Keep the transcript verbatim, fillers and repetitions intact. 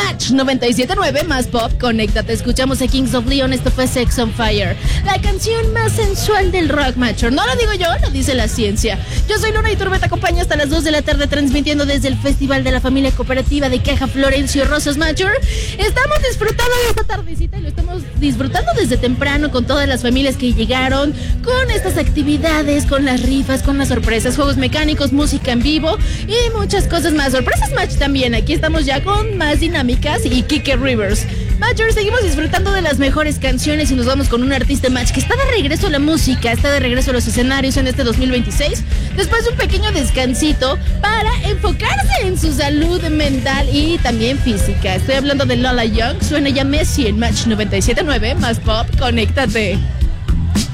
Match noventa y siete punto nueve más pop, conéctate. Escuchamos a Kings of Leon, esto fue Sex on Fire, la canción más sensual del rock macho. No lo digo yo, lo dice la ciencia. Yo soy Luna y Turbe, te acompaño hasta las dos de la tarde transmitiendo desde el Festival de la Familia Cooperativa de Caja Florencio Rosas Macho. Estamos disfrutando de esta tardecita y lo estamos disfrutando desde temprano con todas las familias que llegaron, con estas actividades, con las rifas, con las sorpresas, juegos mecánicos, música en vivo y muchas cosas más. Sorpresas Match también, aquí estamos ya con más dinámicas y Kike Rivers. Matchers, seguimos disfrutando de las mejores canciones y nos vamos con un artista Match que está de regreso a la música, está de regreso a los escenarios en este dos mil veintiséis, después de un pequeño descansito para enfocarse en su salud mental y también física. Estoy hablando de Lola Young, suena ya Messi en Match noventa y siete punto nueve más pop, conéctate.